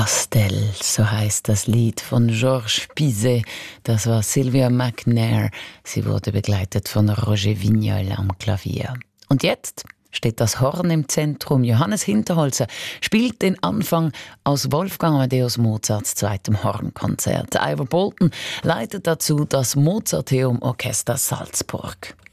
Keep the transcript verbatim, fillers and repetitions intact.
Pastel, so heißt das Lied von Georges Bizet. Das war Sylvia McNair. Sie wurde begleitet von Roger Vignol am Klavier. Und jetzt steht das Horn im Zentrum. Johannes Hinterholzer spielt den Anfang aus Wolfgang Amadeus Mozarts zweitem Hornkonzert. Ivor Bolton leitet dazu das Mozarteum Orchester Salzburg.